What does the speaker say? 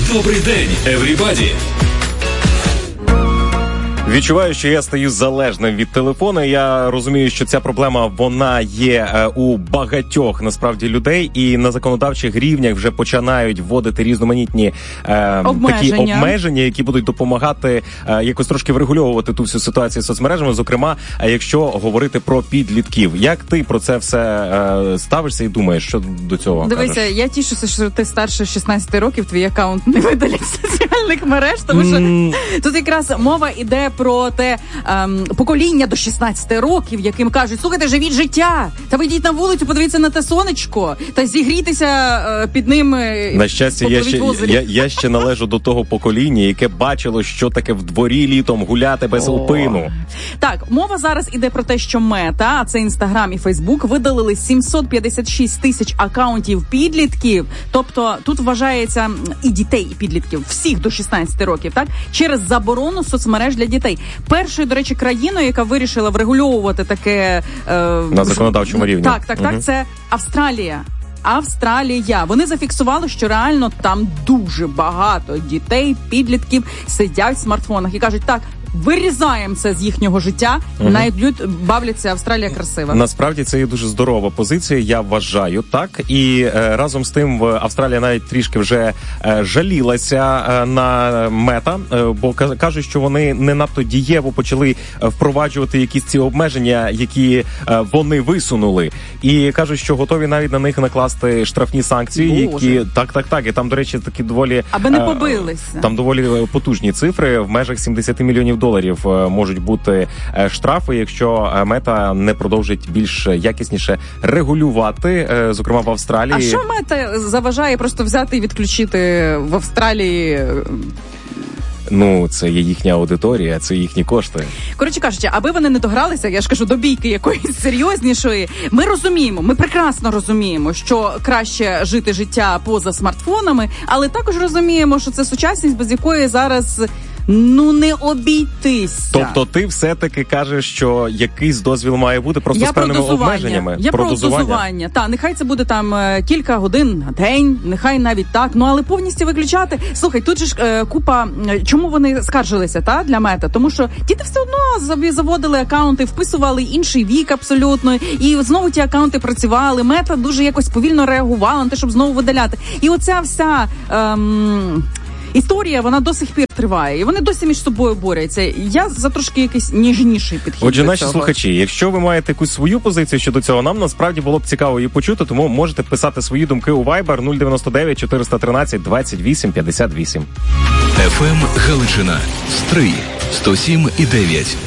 Добрий день, everybody! Відчуваю, що я стаю залежним від телефону. Я розумію, що ця проблема, вона є у багатьох, насправді, людей. І на законодавчих рівнях вже починають вводити різноманітні такі обмеження, які будуть допомагати якось трошки врегульовувати ту всю ситуацію з соцмережами. Зокрема, якщо говорити про підлітків. Як ти про це все ставишся і думаєш, що до цього Дивися, кажеш? я тішуся, що ти старше 16 років, твій аккаунт не видалять з соціальних мереж, тому що тут якраз мова іде про те покоління до 16 років, яким кажуть: слухайте, живіть життя, та вийдіть на вулицю, подивіться на те сонечко, та зігрійтеся під ним. На щастя, я ще належу до того покоління, яке бачило, що таке в дворі літом гуляти без упину. Так, мова зараз іде про те, що Мета, а це Інстаграм і Фейсбук, видалили 756 тисяч акаунтів підлітків, тобто тут вважається і дітей, і підлітків, всіх до 16 років, так, через заборону соцмереж для дітей. Першою, до речі, країною, яка вирішила врегульовувати таке на законодавчому рівні. Так, це Австралія. Вони зафіксували, що реально там дуже багато дітей, підлітків сидять в смартфонах і кажуть: так, вирізаємо це з їхнього життя, навіть бавляться, Австралія красива. Насправді це є дуже здорова позиція, я вважаю, так. І разом з тим Австралія навіть трішки вже жалілася на Мета, бо кажуть, що вони не надто дієво почали впроваджувати якісь ці обмеження, які вони висунули. І кажуть, що готові навіть на них накласти штрафні санкції, Боже. які так. І там, до речі, такі доволі аби не побилися. Там доволі потужні цифри, в межах $70 мільйонів можуть бути штрафи, якщо Мета не продовжить більш якісніше регулювати, зокрема в Австралії. А що Мета заважає просто взяти і відключити в Австралії? Ну, це є їхня аудиторія, це їхні кошти. Коротше кажучи, аби вони не догралися, я ж кажу, до бійки якоїсь серйознішої, ми прекрасно розуміємо, що краще жити життя поза смартфонами, але також розуміємо, що це сучасність, без якої зараз не обійтися. Тобто ти все-таки кажеш, що якийсь дозвіл має бути, просто з певними обмеженнями? Я про дозування. Так, нехай це буде там кілька годин на день, нехай навіть так, але повністю виключати. Слухай, тут же ж купа... Чому вони скаржилися, для Мета? Тому що діти все одно заводили акаунти, вписували інший вік абсолютно, і знову ті акаунти працювали. Мета дуже якось повільно реагувала на те, щоб знову видаляти. І оця вся... історія, вона до сих пір триває, і вони досі між собою борються. Я за трошки якийсь ніжніший підхід. Отже, до наші цього. слухачі, якщо ви маєте якусь свою позицію щодо цього, нам насправді було б цікаво її почути, тому можете писати свої думки у Viber 099 413 28 58. FM Галичина. Стрий 107,9.